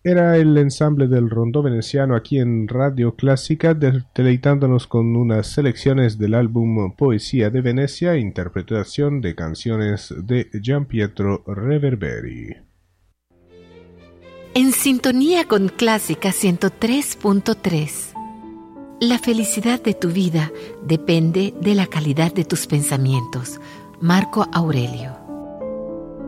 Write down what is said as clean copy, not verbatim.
Era el ensamble del Rondó Veneciano aquí en Radio Clásica, deleitándonos con unas selecciones del álbum Poesía de Venecia, interpretación de canciones de Gianpietro Reverberi. En sintonía con Clásica 103.3. La felicidad de tu vida depende de la calidad de tus pensamientos. Marco Aurelio.